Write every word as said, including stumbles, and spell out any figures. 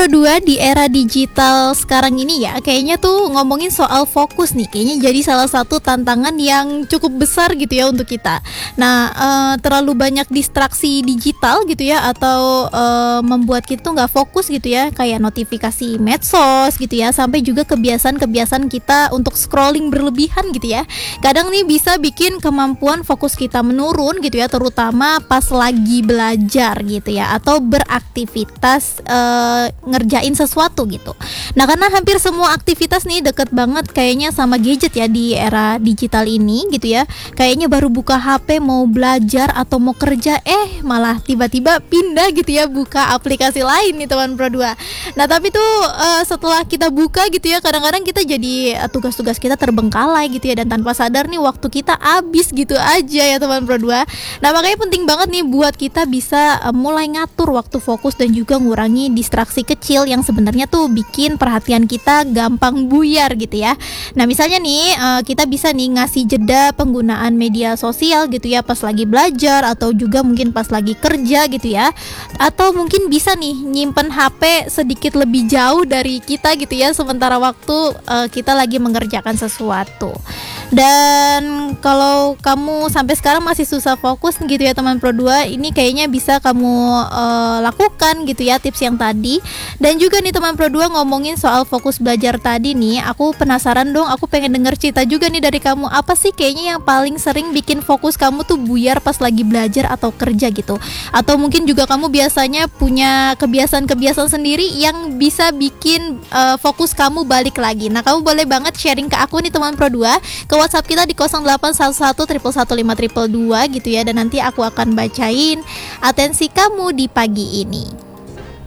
Pro dua, di era digital sekarang ini ya, kayaknya tuh ngomongin soal fokus nih, kayaknya jadi salah satu tantangan yang cukup besar gitu ya untuk kita. Nah, uh, terlalu banyak distraksi digital gitu ya, atau uh, membuat kita tuh nggak fokus gitu ya, kayak notifikasi medsos gitu ya, sampai juga kebiasaan-kebiasaan kita untuk scrolling berlebihan gitu ya. Kadang nih bisa bikin kemampuan fokus kita menurun gitu ya, terutama pas lagi belajar gitu ya, atau beraktivitas uh, ngerjain sesuatu gitu. Nah, karena hampir semua aktivitas nih deket banget kayaknya sama gadget ya di era digital ini gitu ya. Kayaknya baru buka H P mau belajar atau mau kerja, eh malah tiba-tiba pindah gitu ya, buka aplikasi lain nih teman Pro dua. Nah, tapi tuh uh, setelah kita buka gitu ya, kadang-kadang kita jadi uh, tugas-tugas kita terbengkalai gitu ya, dan tanpa sadar nih waktu kita habis gitu aja ya teman Pro dua. Nah, makanya penting banget nih buat kita bisa uh, mulai ngatur waktu fokus dan juga ngurangi distraksi kecil yang sebenarnya tuh bikin perhatian kita gampang buyar gitu ya. Nah, misalnya nih uh, kita bisa nih ngasih jeda penggunaan media sosial gitu ya pas lagi belajar, atau juga mungkin pas lagi kerja gitu ya. Atau mungkin bisa nih nyimpen H P sedikit lebih jauh dari kita gitu ya, sementara waktu uh, kita lagi mengerjakan sesuatu. Dan kalau kamu sampai sekarang masih susah fokus gitu ya teman Pro dua, ini kayaknya bisa kamu uh, lakukan gitu ya tips yang tadi. Dan juga nih teman Pro dua, ngomongin soal fokus belajar tadi nih, aku penasaran dong, aku pengen denger cerita juga nih dari kamu. Apa sih kayaknya yang paling sering bikin fokus kamu tuh buyar pas lagi belajar atau kerja gitu? Atau mungkin juga kamu biasanya punya kebiasaan-kebiasaan sendiri yang bisa bikin uh, fokus kamu balik lagi. Nah, kamu boleh banget sharing ke aku nih teman Pro dua, ke WhatsApp kita di nol delapan satu satu satu satu lima dua dua dua gitu ya, dan nanti aku akan bacain atensi kamu di pagi ini.